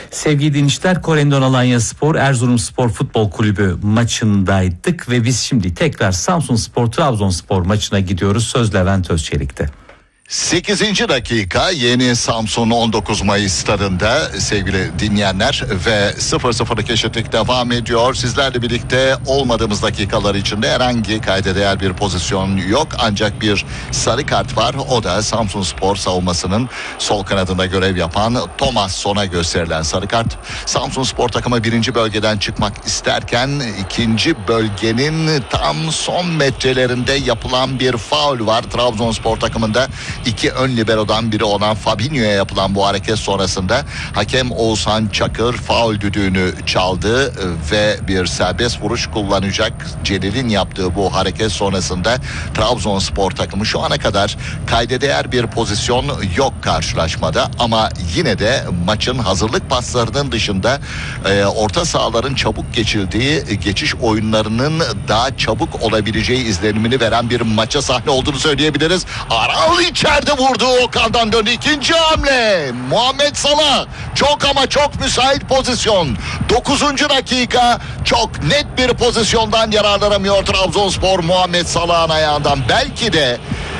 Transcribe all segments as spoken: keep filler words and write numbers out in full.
Sevgili dinleyiciler, Korendon Alanyaspor Erzurumspor Futbol Kulübü maçındaydık ve biz şimdi tekrar Samsunspor Trabzonspor maçına gidiyoruz. Söz Levent Özçelik'te. sekizinci dakika yeni Samsun on dokuz Mayıs stadında sevgili dinleyenler ve sıfır sıfırlık eşitlik devam ediyor. Sizlerle birlikte olmadığımız dakikalar içinde herhangi kayda değer bir pozisyon yok. Ancak bir sarı kart var. O da Samsunspor savunmasının sol kanadında görev yapan Thomasson'a gösterilen sarı kart. Samsunspor takımı birinci bölgeden çıkmak isterken ikinci bölgenin tam son metrelerinde yapılan bir faul var. Trabzonspor takımında İki ön liberodan biri olan Fabinho'ya yapılan bu hareket sonrasında hakem Oğuzhan Çakır faul düdüğünü çaldı ve bir serbest vuruş kullanacak. Celil'in yaptığı bu hareket sonrasında Trabzonspor takımı şu ana kadar kayda değer bir pozisyon yok karşılaşmada, ama yine de maçın hazırlık paslarının dışında e, orta sahaların çabuk geçildiği, geçiş oyunlarının daha çabuk olabileceği izlenimini veren bir maça sahne olduğunu söyleyebiliriz. Aral içeride vurdu, Okan'dan döndü, ikinci hamle Muhammed Salah, çok ama çok müsait pozisyon. dokuzuncu dakika, çok net bir pozisyondan yararlanamıyor Trabzonspor Muhammed Salah'ın ayağından. Belki de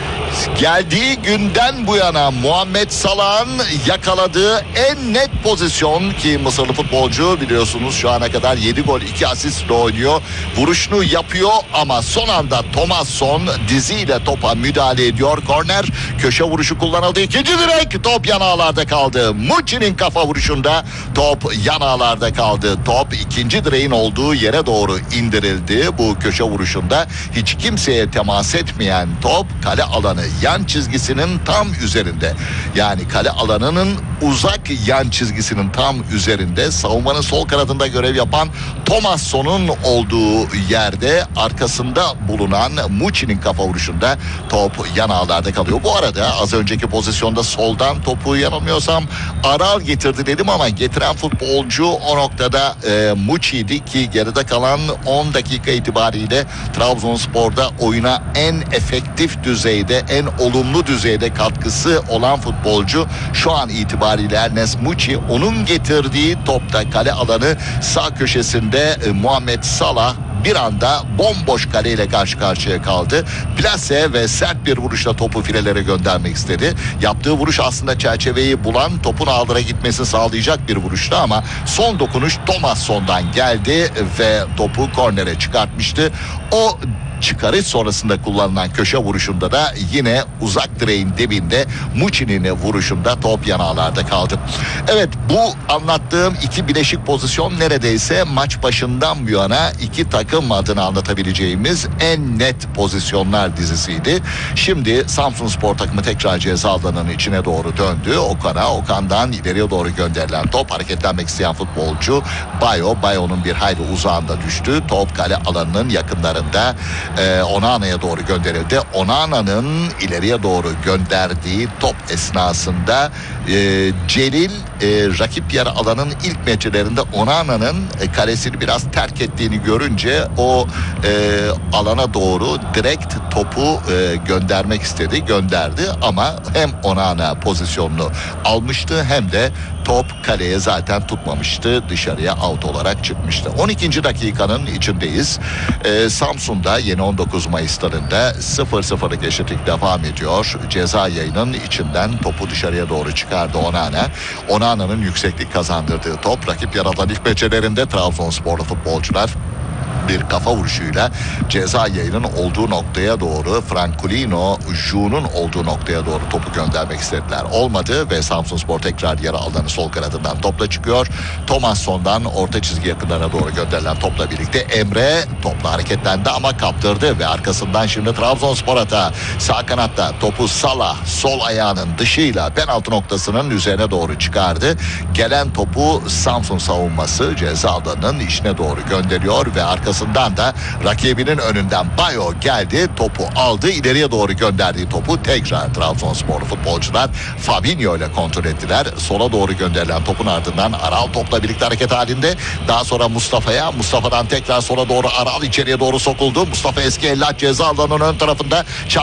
geldiği günden bu yana Muhammed Salah'ın yakaladığı en net pozisyon, ki Mısırlı futbolcu biliyorsunuz şu ana kadar yedi gol iki asistle oynuyor. Vuruşunu yapıyor ama son anda Thomasson diziyle topa müdahale ediyor. Korner, köşe vuruşu kullanıldı. İkinci direk, top yan ağlarda kaldı. Muçi'nin kafa vuruşunda top yan ağlarda kaldı. Top ikinci direğin olduğu yere doğru indirildi. Bu köşe vuruşunda hiç kimseye temas etmeyen top kale alanı yan çizgisinin tam üzerinde, yani kale alanının uzak yan çizgisinin tam üzerinde, savunmanın sol kanadında görev yapan Thomasson'un olduğu yerde arkasında bulunan Muçi'nin kafa vuruşunda top yan ağlarda kalıyor. Bu arada az önceki pozisyonda soldan topu yanılmıyorsam Aral getirdi dedim, ama getiren futbolcu o noktada e, Muçi'ydi ki geride kalan on dakika itibariyle Trabzonspor'da oyuna en efektif düzeyde, en olumlu düzeyde katkısı olan futbolcu şu an itibariyle Ernest Muçi. Onun getirdiği topta kale alanı sağ köşesinde e, Muhammed Salah bir anda bomboş kaleyle karşı karşıya kaldı. Plase ve sert bir vuruşla topu filelere göndermek istedi. Yaptığı vuruş aslında çerçeveyi bulan, topun ağlara gitmesini sağlayacak bir vuruştu, ama son dokunuş Thomasson'dan geldi ve topu kornere çıkartmıştı. O çıkarış sonrasında kullanılan köşe vuruşunda da yine uzak direğin dibinde Muçi'nin vuruşunda top yanağlarda kaldı. Evet, bu anlattığım iki bileşik pozisyon neredeyse maç başından bu yana iki takım adına anlatabileceğimiz en net pozisyonlar dizisiydi. Şimdi Samsunspor takımı tekrar ceza alanının içine doğru döndü. Okan'a, Okan'dan ileriye doğru gönderilen top, hareketlenmek isteyen futbolcu Bayo, Bayo'nun bir hayli uzağında düştü. Top kale alanının yakınlarında Ee, Onana'ya doğru gönderildi. Onana'nın ileriye doğru gönderdiği top esnasında e, Celil e, rakip yarı alanın ilk metrelerinde Onana'nın e, kalesini biraz terk ettiğini görünce o e, alana doğru direkt topu e, göndermek istedi. Gönderdi ama hem Onana pozisyonunu almıştı hem de top kaleye zaten tutmamıştı. Dışarıya out olarak çıkmıştı. on ikinci dakikanın içindeyiz. Ee, Samsun'da yeni on dokuz Mayıs stadında sıfır sıfırlık eşitlik devam ediyor. Ceza yayının içinden topu dışarıya doğru çıkardı Onana. Onana'nın yükseklik kazandırdığı top rakip yaratan ilk meçelerinde Trabzonsporlu futbolcular bir kafa vuruşuyla ceza yayının olduğu noktaya doğru, Francolino Ju'nun olduğu noktaya doğru topu göndermek istediler. Olmadı ve Samsunspor tekrar yarı alanı sol kanadından topla çıkıyor. Thomasson'dan orta çizgi yakınlarına doğru gönderilen topla birlikte Emre topla hareketlendi ama kaptırdı ve arkasından şimdi Trabzonspor hata. Sağ kanatta topu Salah sol ayağının dışıyla penaltı noktasının üzerine doğru çıkardı. Gelen topu Samsun savunması ceza alanının içine doğru gönderiyor ve arkasından da rakibinin önünden Bayo geldi, topu aldı, ileriye doğru gönderdiği topu tekrar Trabzonsporlu futbolcular Fabinho ile kontrol ettiler. Sola doğru gönderilen topun ardından Aral topla birlikte hareket halinde. Daha sonra Mustafa'ya, Mustafa'dan tekrar sola doğru Aral içeriye doğru sokuldu. Mustafa eski elli ceza alanının ön tarafında